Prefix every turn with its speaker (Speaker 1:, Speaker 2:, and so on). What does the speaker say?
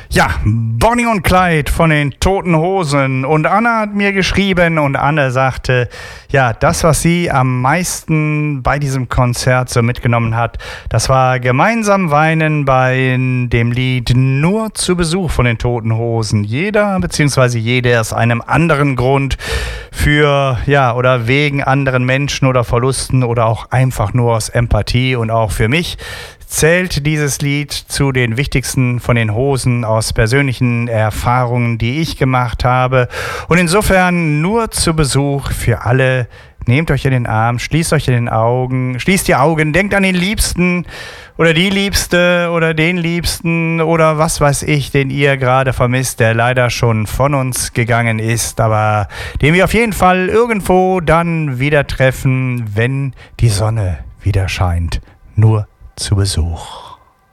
Speaker 1: Ja, Bonnie und Clyde von den Toten Hosen. Und Anna hat mir geschrieben und Anne sagte, ja, das, was sie am meisten bei diesem Konzert so mitgenommen hat, das war gemeinsam weinen bei dem Lied Nur zu Besuch von den Toten Hosen. Jeder bzw. jede aus einem anderen Grund für, ja, oder wegen anderen Menschen oder Verlusten oder auch einfach nur aus Empathie. Und auch für mich zählt dieses Lied zu den wichtigsten von den Hosen aus persönlichen Erfahrungen, die ich gemacht habe. Und insofern nur zu Besuch für alle. Nehmt euch in den Arm, schließt euch in den Augen, schließt die Augen, denkt an den Liebsten oder die Liebste oder den Liebsten oder was weiß ich, den ihr gerade vermisst, der leider schon von uns gegangen ist, aber den wir auf jeden Fall irgendwo dann wieder treffen, wenn die Sonne wieder scheint. Nur zu Besuch.